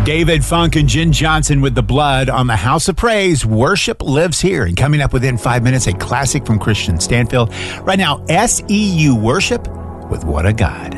David Funk and Jen Johnson with The Blood on the House of Praise. Worship lives here. And coming up within 5 minutes, a classic from Christian Stanfield. Right now, SEU Worship with What a God.